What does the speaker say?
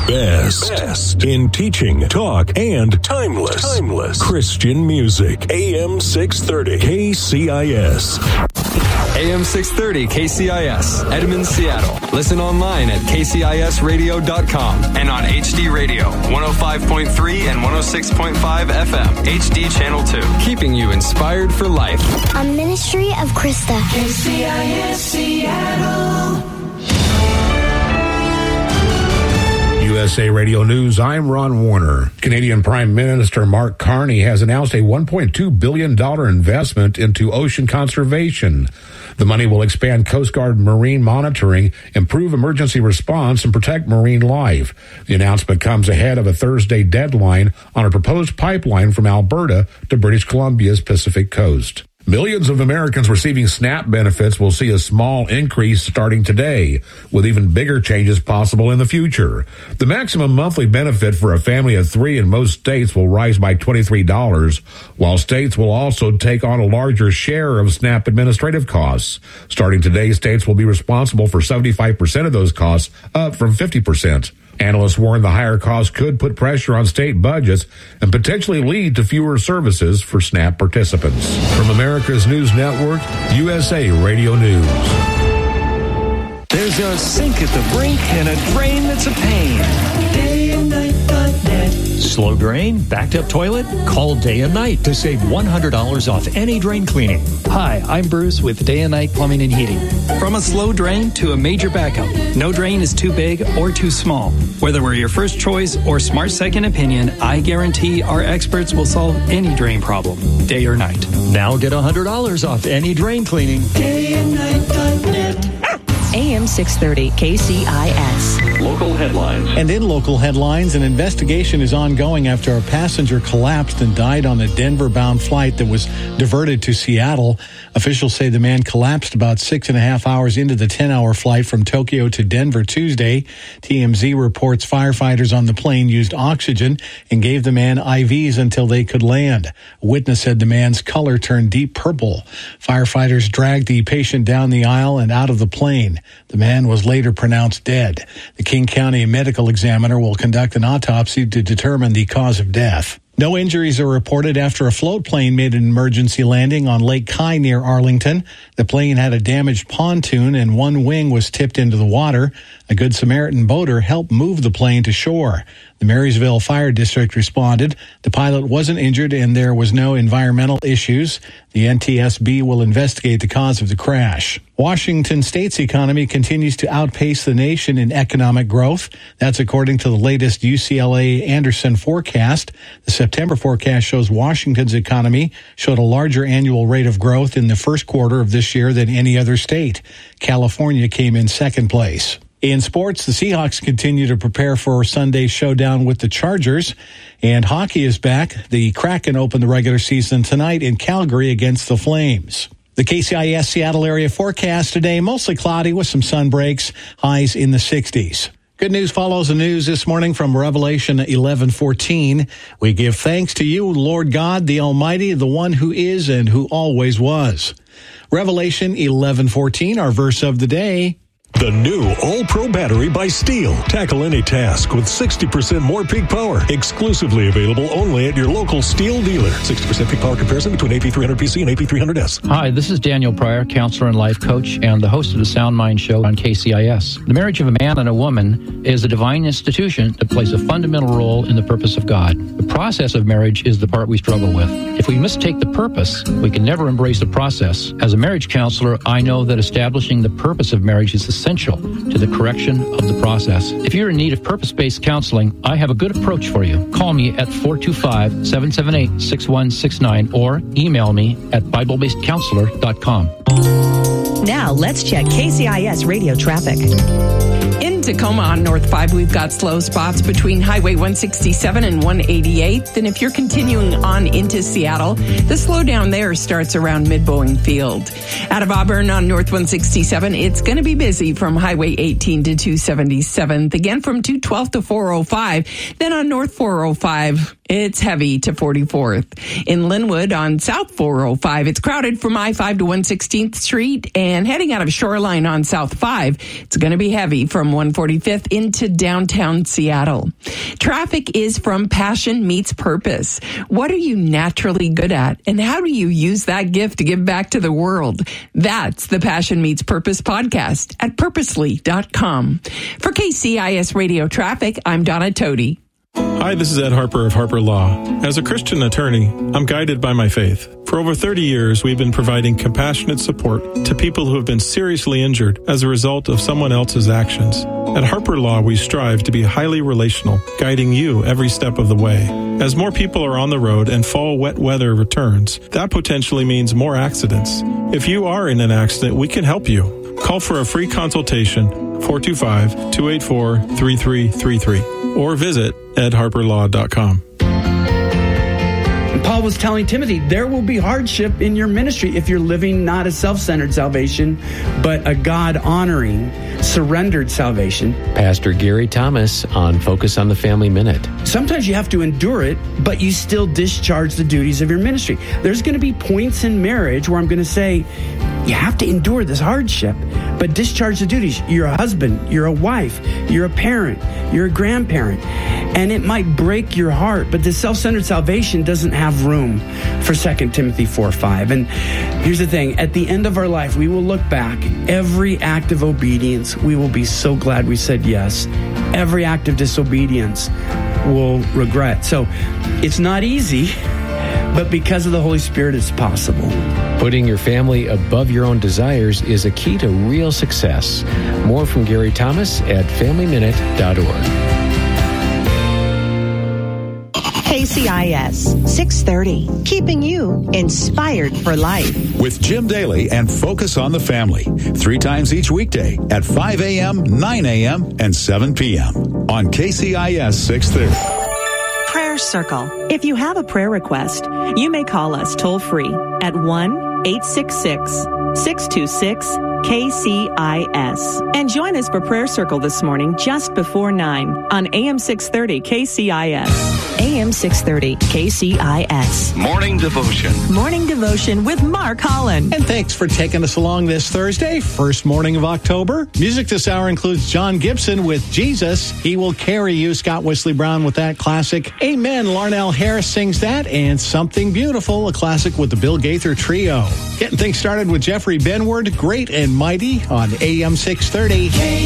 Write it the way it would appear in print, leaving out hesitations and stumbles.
best in teaching, talk, and timeless Christian music. AM 630 KCIS. AM 630 KCIS, Edmond, Seattle. Listen online at kcisradio.com and on HD Radio, 105.3 and 106.5 FM, HD Channel 2. Keeping you inspired for life. A ministry of Krista. KCIS Seattle. USA Radio News, I'm Ron Warner. Canadian Prime Minister Mark Carney has announced a $1.2 billion investment into ocean conservation. The money will expand Coast Guard marine monitoring, improve emergency response, and protect marine life. The announcement comes ahead of a Thursday deadline on a proposed pipeline from Alberta to British Columbia's Pacific coast. Millions of Americans receiving SNAP benefits will see a small increase starting today, with even bigger changes possible in the future. The maximum monthly benefit for a family of 3 in most states will rise by $23, while states will also take on a larger share of SNAP administrative costs. Starting today, states will be responsible for 75% of those costs, up from 50%. Analysts warn the higher costs could put pressure on state budgets and potentially lead to fewer services for SNAP participants. From America's News Network, USA Radio News. There's a sink at the brink and a drain that's a pain. DayandNight.net. Slow drain? Backed up toilet? Call Day and Night to save $100 off any drain cleaning. Hi, I'm Bruce with Day and Night Plumbing and Heating. From a slow drain to a major backup, no drain is too big or too small. Whether we're your first choice or smart second opinion, I guarantee our experts will solve any drain problem, day or night. Now get $100 off any drain cleaning. DayandNight.net. AM 630 KCIS. Local headlines. And in local headlines, an investigation is ongoing after a passenger collapsed and died on a Denver-bound flight that was diverted to Seattle. Officials say the man collapsed about 6.5 hours into the 10-hour flight from Tokyo to Denver Tuesday. TMZ reports firefighters on the plane used oxygen and gave the man IVs until they could land. A witness said the man's color turned deep purple. Firefighters dragged the patient down the aisle and out of the plane. The man was later pronounced dead. The King County medical examiner will conduct an autopsy to determine the cause of death. No injuries are reported after a float plane made an emergency landing on Lake Kai near Arlington. The plane had a damaged pontoon and one wing was tipped into the water. A Good Samaritan boater helped move the plane to shore. The Marysville Fire District responded. The pilot wasn't injured and there was no environmental issues. The NTSB will investigate the cause of the crash. Washington State's economy continues to outpace the nation in economic growth. That's according to the latest UCLA Anderson forecast. The September forecast shows Washington's economy showed a larger annual rate of growth in the first quarter of this year than any other state. California came in second place. In sports, the Seahawks continue to prepare for Sunday's showdown with the Chargers, and hockey is back. The Kraken open the regular season tonight in Calgary against the Flames. The KCIS Seattle area forecast today, mostly cloudy with some sun breaks, highs in the 60s. Good news follows the news this morning from Revelation 11:14. We give thanks to you, Lord God, the Almighty, the one who is and who always was. Revelation 11:14, our verse of the day. The new All-Pro battery by Steel. Tackle any task with 60% more peak power. Exclusively available only at your local Steel dealer. 60% peak power comparison between AP300PC and AP300S. Hi, this is Daniel Pryor, counselor and life coach, and the host of the Sound Mind Show on KCIS. The marriage of a man and a woman is a divine institution that plays a fundamental role in the purpose of God. The process of marriage is the part we struggle with. If we mistake the purpose, we can never embrace the process. As a marriage counselor, I know that establishing the purpose of marriage is essential to the correction of the process. If you're in need of purpose-based counseling, I have a good approach for you. Call me at 425-778-6169 or email me at BibleBasedCounselor.com. Now let's check KCIS radio traffic. In Tacoma on North 5, we've got slow spots between Highway 167 and 188. And if you're continuing on into Seattle, the slowdown there starts around Mid-Boeing Field. Out of Auburn on North 167, it's going to be busy from Highway 18 to 277th, again from 212 to 405. Then on North 405, It's heavy to 44th. In Linwood on South 405, it's crowded from I-5 to 116th Street, and heading out of Shoreline on South 5, it's going to be heavy from 145th into downtown Seattle. Traffic is from Passion Meets Purpose. What are you naturally good at, and how do you use that gift to give back to the world? That's the Passion Meets Purpose podcast at purposely.com. For KCIS Radio Traffic, I'm Donna Tody. Hi, this is Ed Harper of Harper Law. As a Christian attorney, I'm guided by my faith. For over 30 years, we've been providing compassionate support to people who have been seriously injured as a result of someone else's actions. At Harper Law, we strive to be highly relational, guiding you every step of the way. As more people are on the road and fall wet weather returns, that potentially means more accidents. If you are in an accident, we can help you. Call for a free consultation, 425-284-3333, or visit edharperlaw.com. Paul was telling Timothy, there will be hardship in your ministry if you're living not a self-centered salvation, but a God-honoring, surrendered salvation. Pastor Gary Thomas on Focus on the Family Minute. Sometimes you have to endure it, but you still discharge the duties of your ministry. There's going to be points in marriage where I'm going to say, you have to endure this hardship, but discharge the duties. You're a husband, you're a wife, you're a parent, you're a grandparent, and it might break your heart, but the self-centered salvation doesn't have room for 2 Timothy 4:5. And here's the thing, at the end of our life, we will look back, every act of obedience, we will be so glad we said yes. Every act of disobedience we'll regret. So it's not easy, but because of the Holy Spirit, it's possible. Putting your family above your own desires is a key to real success. More from Gary Thomas at FamilyMinute.org. KCIS 630, keeping you inspired for life. With Jim Daly and Focus on the Family, 3 times each weekday at 5 a.m., 9 a.m., and 7 p.m. on KCIS 630. Prayer Circle. If you have a prayer request, you may call us toll-free at 1-866-626-KCIS. And join us for Prayer Circle this morning just before 9 on AM 630 KCIS. AM 630 KCIS. Morning Devotion. Morning Devotion with Mark Holland. And thanks for taking us along this Thursday, first morning of October. Music this hour includes John Gibson with Jesus, He Will Carry You. Scott Wesley Brown with that classic. Amen. Larnell Harris sings that. And Something Beautiful, a classic with the Bill Gaither Trio. Getting things started with Jeffrey Benward, Great and Mighty on AM 630.